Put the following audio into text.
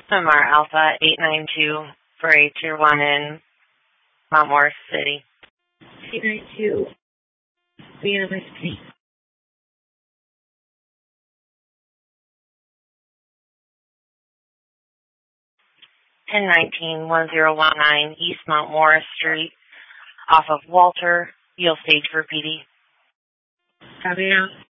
Samar Alpha 892 for a Tier 1 in Mount Morris City. 892, the University. 1019-1019 East Mount Morris Street off of Walter. You'll stage for PD. Copy out.